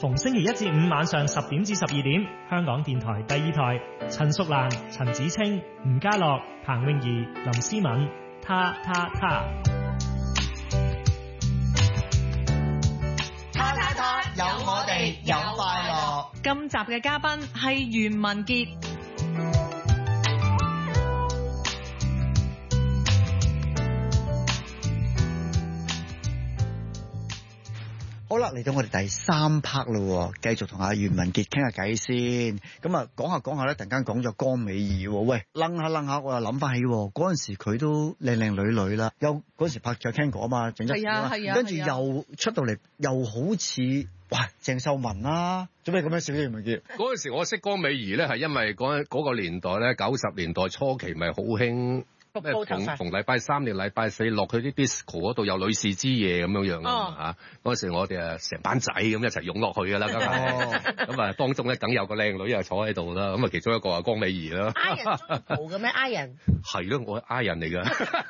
逢星期一至五晚上10點至12點，香港電台第2台，陳淑蘭、陳子清、吳家樂、彭詠儀、林思敏，他。 有我哋，有快樂。 今集嘅嘉賓係袁文傑。 好啦，嚟到我哋第3 part 啦，繼續同阿袁文傑傾下偈先。咁啊，講下咧，突然間講咗江美儀喎。喂，諗下，我又諗翻起嗰陣時佢都靚女啦，又嗰陣時拍咗 Kango 啊嘛，鄭則仕啊，跟住又出到嚟，又好似哇鄭秀文啦，做咩咁樣笑咧？袁文傑嗰陣時我識江美儀咧，係因為嗰個年代咧，90年代初期咪好興。咩逢禮拜3定禮拜4落去啲 disco 嗰度有女士之夜咁樣啊嚇！嗰陣時我哋成班仔咁一齊湧落去㗎啦，咁啊當中咧梗有個靚女又坐喺度啦，咁啊其中一個係江美儀啦。 I 人中意蒲嘅咩 ？I 人係咯，我係 I 人嚟㗎。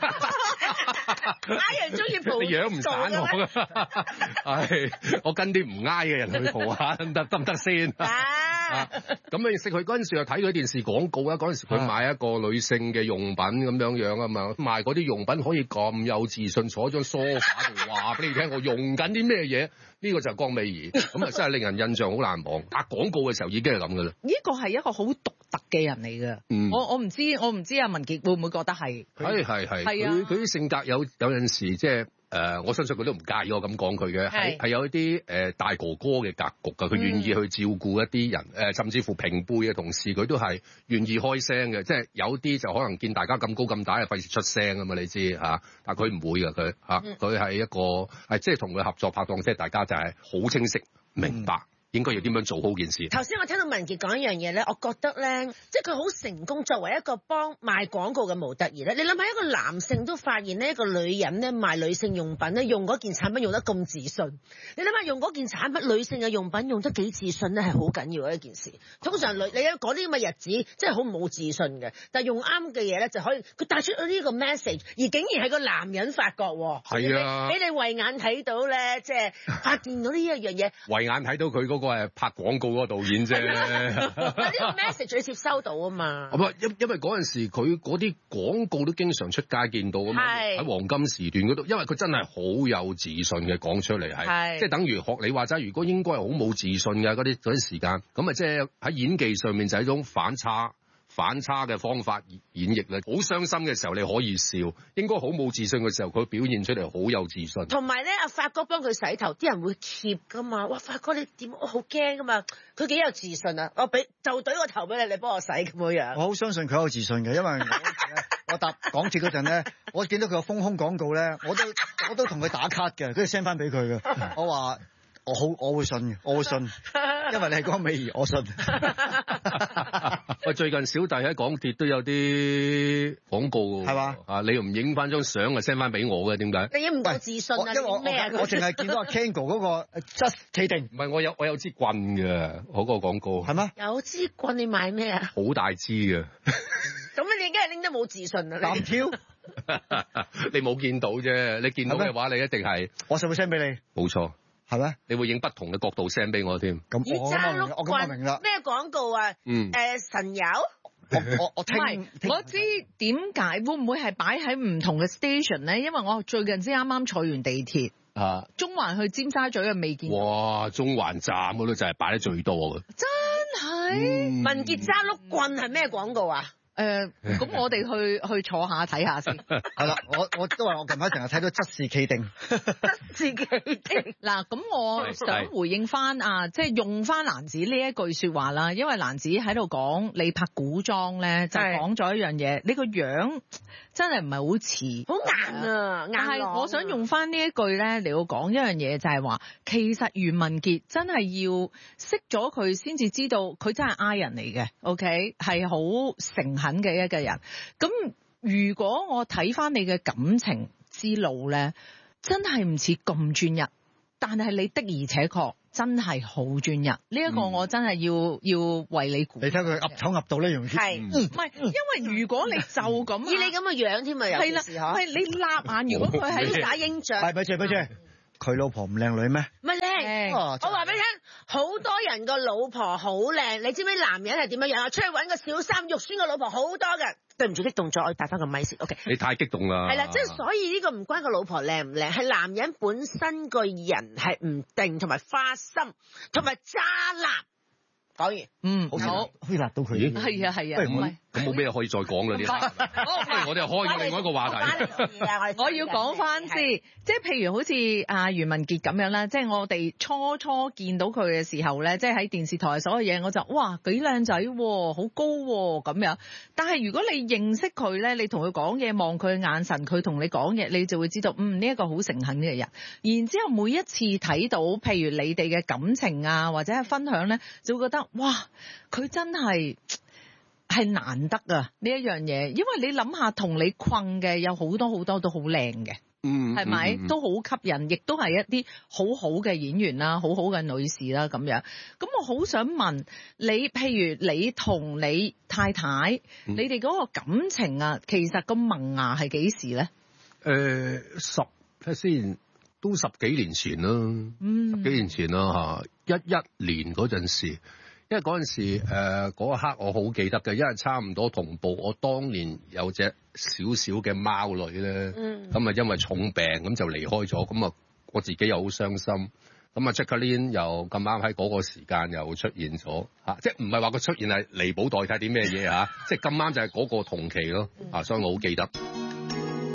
I 人中意蒲， 你樣唔散我㗎。係我跟啲唔 I 嘅人去蒲下，得唔得先？咁你識佢嗰陣時又睇佢電視廣告啊！嗰陣時佢買一個女性嘅用品咁樣啊嘛，賣嗰啲用品可以咁有自信，坐喺張梳化度話俾你聽，我用緊啲咩嘢？呢個就係江美儀，咁啊真係令人印象好難忘。打廣告嘅時候已經係咁噶啦。 呢個係一個好獨特嘅人嚟㗎。我唔知阿文傑會唔會覺得係？係佢啲性格有陣時即係。我相信佢都唔介意我咁講佢嘅，係有一啲大哥哥嘅格局㗎，佢願意去照顧一啲人，甚至乎平輩嘅同事，佢都係願意開聲嘅，即係有啲就可能見大家咁高咁大，費事出聲啊嘛，你知嚇，但係佢唔會㗎，佢係一個即係同佢合作拍檔，即係大家就係好清晰明白。應該要點樣做好件事？ 頭先我聽到文傑講一樣嘢咧，我覺得咧，即係佢好成功作為一個幫賣廣告嘅模特兒咧。你諗下，一個男性都發現呢，一個女人咧賣女性用品咧，用嗰件產品用得咁自信。你諗下，用嗰件產品女性嘅用品用得幾自信咧，係好緊要嘅一件事。通常你有嗰啲咁嘅日子，真係好冇自信嘅。但係用啱嘅嘢咧，就可以佢帶出咗呢個 message， 而竟然係個男人發覺喎。 係啊， 俾你慧眼睇到咧，即係發現到呢一樣嘢。 慧眼睇到佢嗰個係拍廣告嗰個導演啫。 但呢個 message 你接收到啊嘛。 因為嗰陣時佢嗰啲廣告都經常出街見到啊嘛，喺黃金時段嗰度，因為佢真係好有自信嘅講出嚟係，即係等於學你話齋，如果應該係好冇自信嘅嗰啲時間，咁啊即係喺演技上面就係一種反差嘅方法演繹咧。好傷心嘅時候你可以笑，應該好冇自信嘅時候佢表現出嚟好有自信。 同埋咧，阿發哥幫佢洗頭，啲人會貼噶嘛。哇，發哥你點？我好驚噶嘛。佢幾有自信啊！我就懟個頭俾你，你幫我洗咁樣。 我好相信佢有自信嘅，因為我搭港鐵嗰陣咧，我見到佢個豐胸廣告咧，我都同佢打卡嘅，跟住 send 翻俾佢嘅。我話我會信嘅，我會信，因為你係江美儀，我信。 喂，最近小弟喺港鐵都有啲廣告㗎，係嘛？你又唔影翻張相啊 send 翻俾我嘅？點解？ 你影唔夠自信啊？ 因為我淨係見到阿 Kango 嗰個 just 企定。 唔係，我有支棍嘅嗰個廣告。 係咩？ 有支棍你買咩啊？ 好大支嘅。 咁你梗係拎得冇自信啊？ 彈跳。 你冇見到啫，你見到嘅話，你一定係。 我會 send 俾你。 冇錯。係咩？你會影不同嘅角度 send 俾我添。 咁我咁明啦。 咩廣告啊？神油。 我聽。 我知點解會唔會係擺喺唔同嘅 station 咧？因為我最近先啱啱坐完地鐵。中環去尖沙咀嘅未見。 哇！中環站嗰度就係擺得最多嘅。 真係。 文傑揸碌棍係咩廣告啊？ 咁我哋去坐下睇下先。 係啦，我都話我近排成日睇到則仕企定。 則仕企定。 嗱，咁我想回應翻即係用翻蘭子呢一句説話啦，因為蘭子喺度講你拍古裝咧，就講咗一樣嘢，你個樣真係唔係好似， 好硬啊， 但係我想用翻呢一句咧嚟到講一樣嘢，就係話其實袁文傑真係要識咗佢先至知道佢真係 I 人嚟嘅 ，OK 係好誠懇嘅一個人。咁如果我睇翻你嘅感情之路咧，真係唔似咁專一，但係你的而且確真係好專一。呢一個我真係要為你鼓。 你睇佢噏頭噏到呢樣嘢， 係唔係？因為如果你就咁以你咁嘅樣添啊， 係啦，係你立眼，如果佢係打英仗， 係咪住？佢老婆唔靚女咩？ 唔係靚，我話俾你聽， 好多人個老婆好靚，你知唔知男人係點樣樣啊？出去揾個小三肉酸嘅老婆好多嘅。對唔住啲動作，我要帶翻個咪先。OK， 你太激動啦。 係啦，即係所以呢個唔關個老婆靚唔靚，係男人本身個人係唔定，同埋花心，同埋渣男。講完， 好， 可以辣到佢。 係啊，唔係。 咁冇咩可以再講啦，呢啲。我哋又開咗另外一個話題。 我要講翻先，即係譬如好似阿袁文傑咁樣啦，即係我哋初見到佢嘅時候咧，即係喺電視台所有嘢，我就哇幾靚仔喎，好高喎咁樣。但係如果你認識佢咧，你同佢講嘢，望佢嘅眼神，佢同你講嘢，你就會知道，呢一個好誠懇嘅人。然之後每一次睇到譬如你哋嘅感情啊，或者係分享咧，就會覺得哇，佢真係難得啊呢一樣嘢，因為你諗下同你困嘅有好多都好靚嘅，係咪？都好吸引，亦都係一啲好好嘅演員啦，好好嘅女士啦咁樣。咁我好想問你，譬如你同你太太，你哋嗰個感情啊，其實個萌芽係幾時咧？ 睇先，都十幾年前啦，十幾年前啦嚇，11年嗰陣時。因為嗰陣時，嗰一刻我好記得嘅，因為差唔多同步。我當年有隻小小嘅貓女咧，咁啊因為重病咁就離開咗，咁啊我自己又好傷心。咁啊 Jacqueline 又咁啱喺嗰個時間又出現咗嚇，即係唔係話佢出現係彌補代替啲咩嘢嚇，即係咁啱就係嗰個同期咯，所以我好記得。